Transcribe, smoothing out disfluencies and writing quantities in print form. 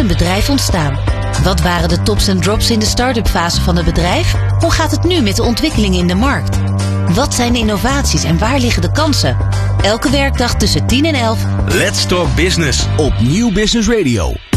een bedrijf ontstaan? Wat waren de tops en drops in de start-up fase van het bedrijf? Hoe gaat het nu met de ontwikkelingen in de markt? Wat zijn de innovaties en waar liggen de kansen? Elke werkdag tussen 10 en 11. Let's Talk Business op Nieuw Business Radio.